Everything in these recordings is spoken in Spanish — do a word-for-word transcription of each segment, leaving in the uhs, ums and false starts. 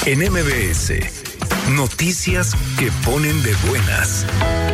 En M B S, noticias que ponen de buenas.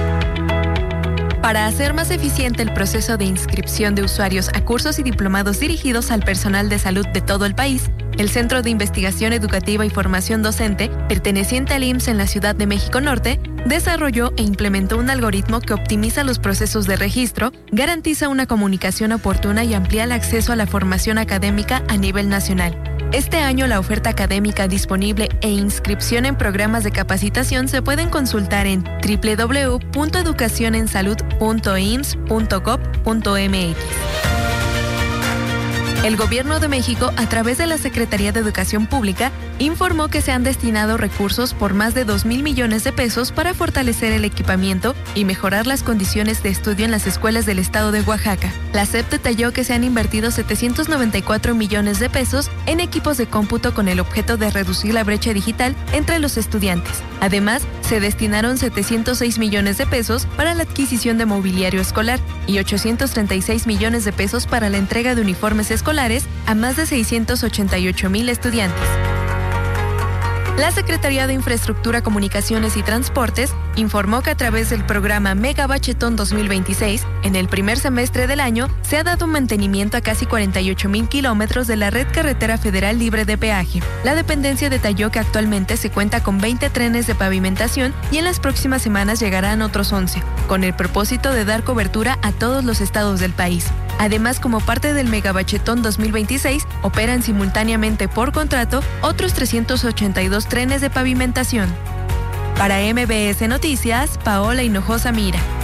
Para hacer más eficiente el proceso de inscripción de usuarios a cursos y diplomados dirigidos al personal de salud de todo el país, el Centro de Investigación Educativa y Formación Docente, perteneciente al I M S S en la Ciudad de México Norte, desarrolló e implementó un algoritmo que optimiza los procesos de registro, garantiza una comunicación oportuna y amplía el acceso a la formación académica a nivel nacional. Este año la oferta académica disponible e inscripción en programas de capacitación se pueden consultar en doble u doble u doble u punto educación en salud punto i m s s punto gov punto m x. El Gobierno de México, a través de la Secretaría de Educación Pública, informó que se han destinado recursos por más de dos mil millones de pesos para fortalecer el equipamiento y mejorar las condiciones de estudio en las escuelas del estado de Oaxaca. La S E P detalló que se han invertido setecientos noventa y cuatro millones de pesos en equipos de cómputo con el objeto de reducir la brecha digital entre los estudiantes. Además, se destinaron setecientos seis millones de pesos para la adquisición de mobiliario escolar y ochocientos treinta y seis millones de pesos para la entrega de uniformes escolares a más de seiscientos ochenta y ocho mil estudiantes. La Secretaría de Infraestructura, Comunicaciones y Transportes informó que a través del programa Mega Bachetón dos mil veintiséis, en el primer semestre del año, se ha dado mantenimiento a casi cuarenta y ocho mil kilómetros de la red carretera federal libre de peaje. La dependencia detalló que actualmente se cuenta con veinte trenes de pavimentación y en las próximas semanas llegarán otros once, con el propósito de dar cobertura a todos los estados del país. Además, como parte del Megabachetón dos mil veintiséis, operan simultáneamente por contrato otros trescientos ochenta y dos trenes de pavimentación. Para M B S Noticias, Paola Hinojosa Mira.